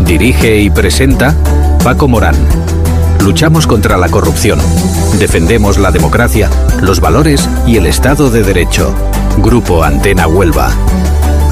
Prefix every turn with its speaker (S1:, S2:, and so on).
S1: Dirige y presenta Paco Morán. Luchamos contra la corrupción. Defendemos la democracia, los valores y el Estado de Derecho. Grupo Antena Huelva.